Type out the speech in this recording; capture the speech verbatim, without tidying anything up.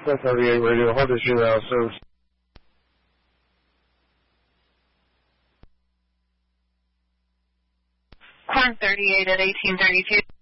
four thirty-eight radio, hard to shoot out, service. Corn thirty-eight at eighteen thirty-two.